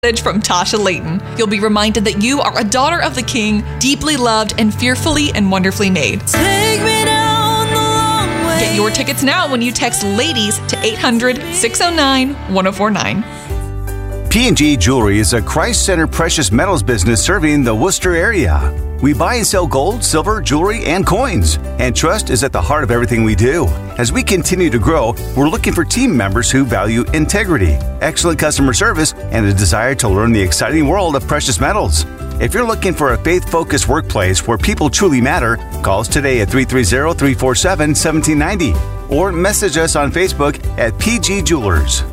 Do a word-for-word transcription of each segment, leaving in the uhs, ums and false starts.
From Tasha Layton. You'll be reminded that you are a daughter of the King, deeply loved and fearfully and wonderfully made. Take me down the long way. Get your tickets now when you text LADIES to eight hundred, six oh nine, one oh four nine. P and G Jewelry is a Christ-centered precious metals business serving the Worcester area. We buy and sell gold, silver, jewelry, and coins. And trust is at the heart of everything we do. As we continue to grow, we're looking for team members who value integrity, excellent customer service, and a desire to learn the exciting world of precious metals. If you're looking for a faith-focused workplace where people truly matter, call us today at three three zero, three four seven, one seven nine zero or message us on Facebook at P G Jewelers.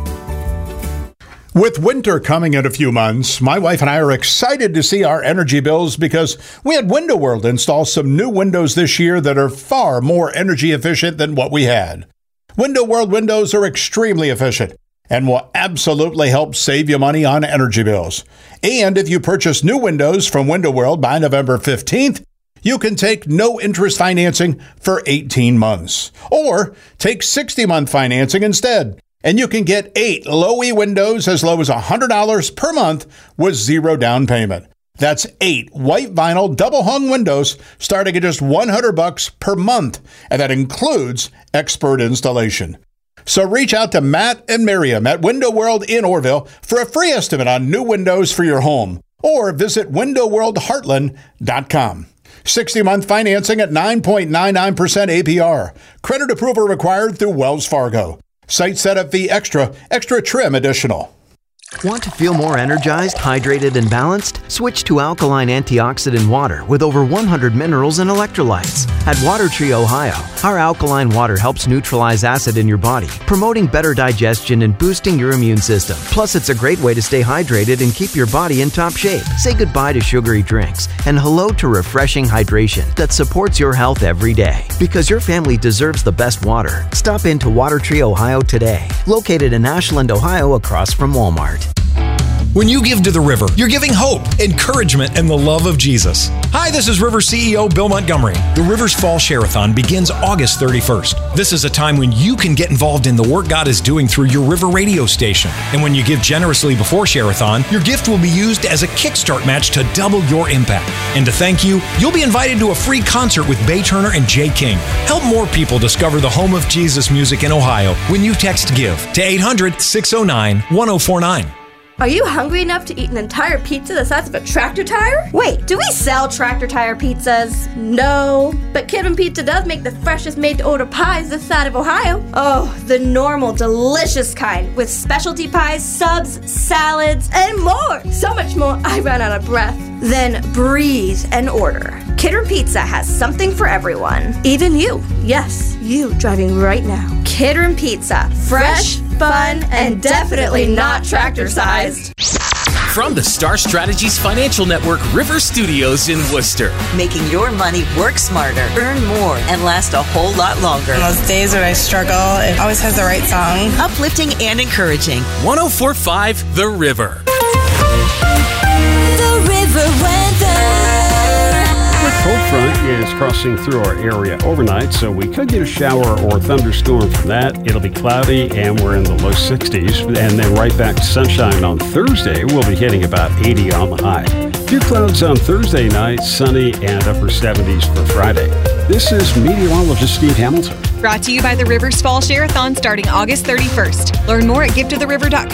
With winter coming in a few months, my wife and I are excited to see our energy bills because we had Window World install some new windows this year that are far more energy efficient than what we had. Window World windows are extremely efficient and will absolutely help save you money on energy bills. And if you purchase new windows from Window World by November fifteenth, you can take no interest financing for eighteen months or take sixty month financing instead. And you can get eight Low-E windows as low as one hundred dollars per month with zero down payment. That's eight white vinyl double-hung windows starting at just one hundred bucks per month, and that includes expert installation. So reach out to Matt and Miriam at Window World in Orville for a free estimate on new windows for your home, or visit window world heartland dot com. sixty month financing at nine point nine nine percent A P R. Credit approval required through Wells Fargo. Site setup fee extra, extra trim additional. Want to feel more energized, hydrated, and balanced? Switch to alkaline antioxidant water with over one hundred minerals and electrolytes. At Water Tree Ohio, our alkaline water helps neutralize acid in your body, promoting better digestion and boosting your immune system. Plus, it's a great way to stay hydrated and keep your body in top shape. Say goodbye to sugary drinks and hello to refreshing hydration that supports your health every day. Because your family deserves the best water. Stop into Water Tree Ohio today. Located in Ashland, Ohio, across from Walmart. When you give to the river, you're giving hope, encouragement, and the love of Jesus. Hi, this is River C E O Bill Montgomery. The River's Fall Share-a-thon begins August thirty-first. This is a time when you can get involved in the work God is doing through your River radio station. And when you give generously before Share-a-thon, your gift will be used as a kickstart match to double your impact. And to thank you, you'll be invited to a free concert with Bay Turner and Jay King. Help more people discover the home of Jesus music in Ohio when you text GIVE to eight hundred, six oh nine, one oh four nine. Are you hungry enough to eat an entire pizza the size of a tractor tire? Wait, do we sell tractor tire pizzas? No, but Kidman Pizza does make the freshest made-to-order pies this side of Ohio. Oh, the normal, delicious kind, with specialty pies, subs, salads, and more. So much more, I ran out of breath. Then breathe and order. Kidman Pizza has something for everyone. Even you. Yes, you driving right now. Kidman Pizza. Fresh, fun, and definitely not tractor-sized. From the Star Strategies Financial Network River Studios in Worcester. Making your money work smarter, earn more, and last a whole lot longer. On those days when I struggle, it always has the right song. Uplifting and encouraging. one oh four point five The River. The river weather. A cold front is crossing through our area overnight, so we could get a shower or thunderstorm from that. It'll be cloudy, and we're in the low sixties. And then right back to sunshine on Thursday. We'll be hitting about eighty on the high. Few clouds on Thursday night, sunny and upper seventies for Friday. This is meteorologist Steve Hamilton. Brought to you by the Rivers Fall Share-a-thon starting August thirty-first. Learn more at give to the river dot com.